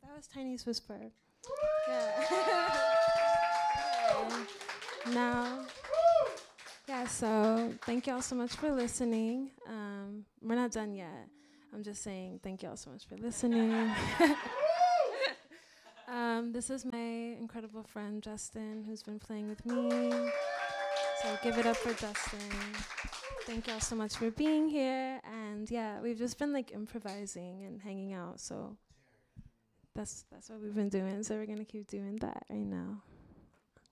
That was Tiny's Whisper. Yeah. Okay. Now, yeah, so thank y'all so much for listening. We're not done yet. I'm just saying thank y'all so much for listening. This is my incredible friend, Justin, who's been playing with me. So give it up for Justin. Thank y'all so much for being here. And yeah, we've just been like improvising and hanging out. So that's what we've been doing. So we're going to keep doing that right now.